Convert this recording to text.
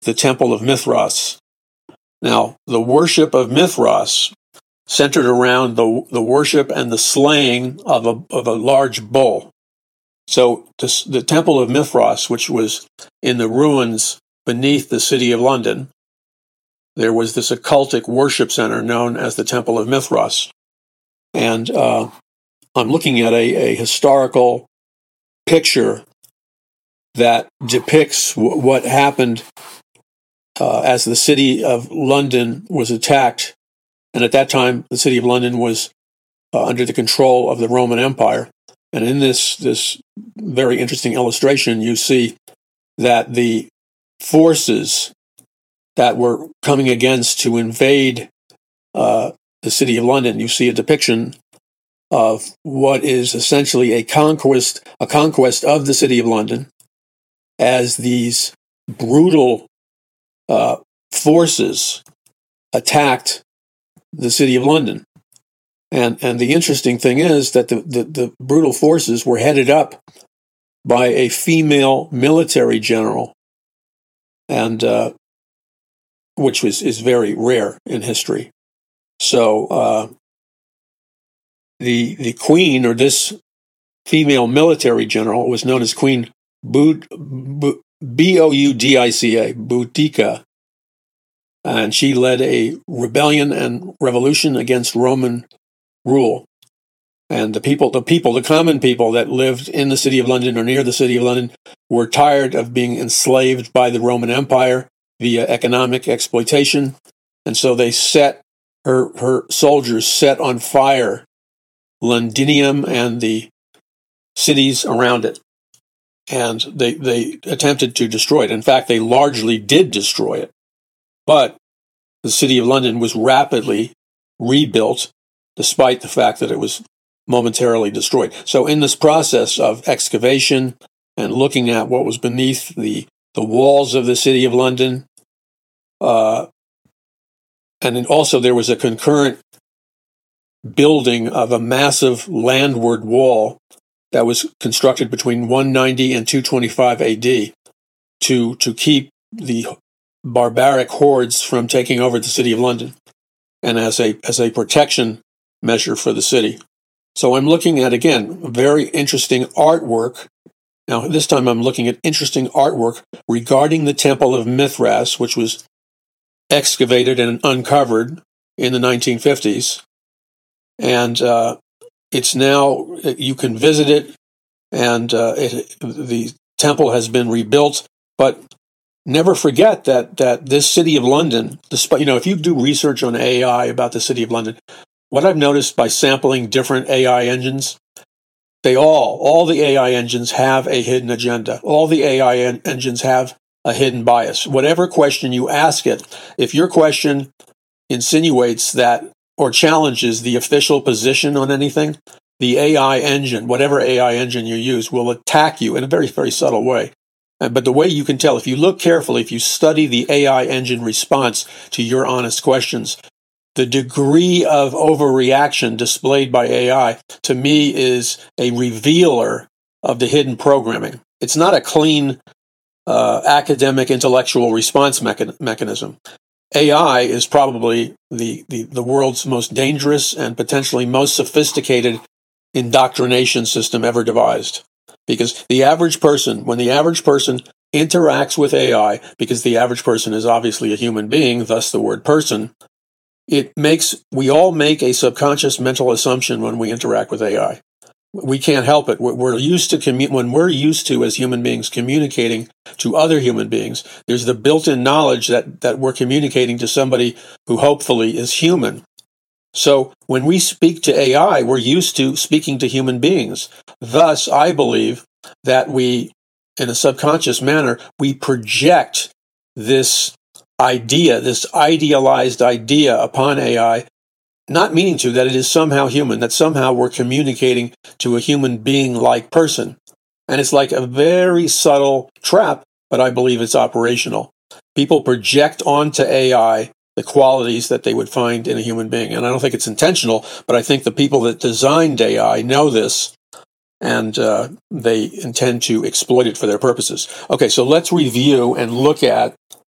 the Temple of Mithras. Now, the worship of Mithras centered around the worship and the slaying of a large bull. So the Temple of Mithras, which was in the ruins beneath the city of London, there was this occultic worship center known as the Temple of Mithras. And I'm looking at a historical picture that depicts what happened as the city of London was attacked. And at that time, the city of London was under the control of the Roman Empire. And in this very interesting illustration, you see that the forces that were coming against to invade the city of London, you see a depiction of what is essentially a conquest of the city of London, as these brutal forces attacked the city of London. And the interesting thing is that the brutal forces were headed up by a female military general, and which is very rare in history. So the queen, or this female military general, was known as Queen Boudica, Boudica, and she led a rebellion and revolution against Roman rule. And the common people that lived in the city of London or near the city of London were tired of being enslaved by the Roman Empire via economic exploitation. And so they her soldiers set on fire Londinium and the cities around it. And they attempted to destroy it. In fact, they largely did destroy it. But the city of London was rapidly rebuilt, despite the fact that it was momentarily destroyed. So in this process of excavation and looking at what was beneath the walls of the city of London, and then also there was a concurrent building of a massive landward wall that was constructed between 190 and 225 AD to keep the barbaric hordes from taking over the city of London, and as a protection measure for the city. So I'm looking at, again, very interesting artwork. Now, this time I'm looking at interesting artwork regarding the Temple of Mithras, which was excavated and uncovered in the 1950s. And it's now, you can visit it, and the temple has been rebuilt. But never forget that this city of London, despite, if you do research on AI about the city of London, what I've noticed by sampling different AI engines, all the AI engines have a hidden agenda. All the AI engines have a hidden bias. Whatever question you ask it, if your question insinuates that or challenges the official position on anything, the AI engine, whatever AI engine you use, will attack you in a very, very subtle way. But the way you can tell, if you look carefully, if you study the AI engine response to your honest questions, the degree of overreaction displayed by AI, to me, is a revealer of the hidden programming. It's not a clean academic intellectual response mechanism. AI is probably the world's most dangerous and potentially most sophisticated indoctrination system ever devised. Because the average person, when the average person interacts with AI, because the average person is obviously a human being, thus the word person, we all make a subconscious mental assumption when we interact with AI. We can't help it. We're used to when we're used to, as human beings, communicating to other human beings, there's the built-in knowledge that we're communicating to somebody who hopefully is human. So when we speak to AI, we're used to speaking to human beings. Thus, I believe that we, in a subconscious manner, we project this idea, this idealized idea upon AI, not meaning to that it is somehow human, that somehow we're communicating to a human being-like person. And it's like a very subtle trap, but I believe it's operational. People project onto AI the qualities that they would find in a human being. And I don't think it's intentional, but I think the people that designed AI know this, and they intend to exploit it for their purposes. Okay, so let's review and look at